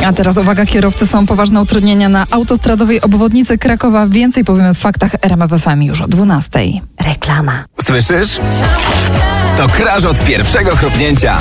A teraz uwaga, kierowcy, są poważne utrudnienia na autostradowej obwodnicy Krakowa. Więcej powiemy w faktach RMF FM już o 12:00. Reklama. Słyszysz? To Crash od pierwszego chrupnięcia.